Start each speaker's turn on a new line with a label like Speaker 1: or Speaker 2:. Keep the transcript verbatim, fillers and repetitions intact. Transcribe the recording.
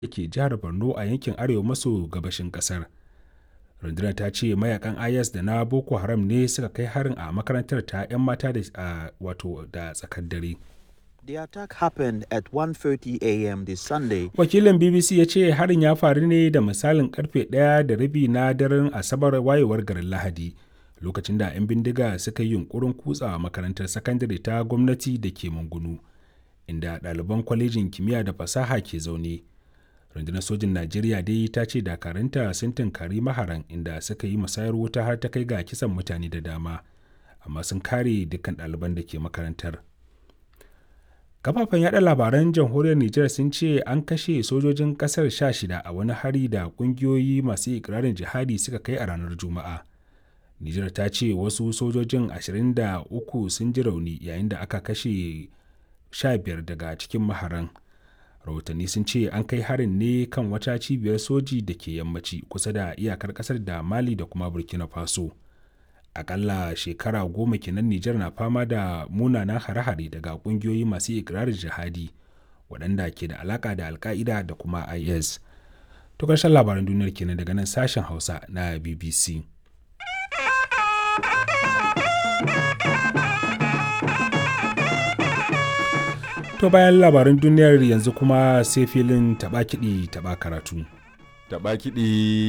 Speaker 1: da ke jihar Borno a yankin arewa maso gabashin ƙasar. Rundunar ta ce mayakan I S da na Boko Haram ne suka kai harin a makarantar ta 'yan mata da wato da tsakar dare.
Speaker 2: The attack happened at one thirty a m this Sunday.
Speaker 1: Wakilin B B C ya ce harin ya faru ne da misalin karfe ɗaya da rabi na daren Asabar wayewar garin Lahadi, lokacin da 'yan bindiga suka yi yunkurin kutsa makarantar sakandare ta gwamnati da ke Mangunu, inda ɗaliban kwalejin kimiyya da fasaha ke zaune. Rundunar sojin Najeriya dai ta ce dakaranta sun tunkari maharan inda suka yi musayar wuta har ta kai ga kisan mutane da dama, amma sun kare dukkan ɗaliban da ke makarantar. Kafafen yada labaran jamhuriyar Nijar sun ce an kashe sojojin kasar sha shida a wani hari da kungiyoyi masu ikirarin jihadi suka kai a ranar Juma'a. Nijar ta ce wasu sojojin ashirin da uku sun ji rauni yayin da aka kashe sha biyar daga cikin maharan. Rahotanni sun ce an kai harin ne kan wata cibiyar soji da ke yammaci kusa da iyakar kasar da Mali da kuma Burkina Faso. Akalla shekara goma kenan Nijar na fama da munanan hare-hare daga kungiyoyi masu ikirarin jihadi waɗanda ke da alaka da Alka'ida da kuma I S. To ƙarshen labaran duniyar kenan daga nan sashen Hausa na B B C. To bayan labaran duniyar yanzu kuma sai filin taɓa kiɗi taɓa karatu.
Speaker 3: Taɓa kiɗi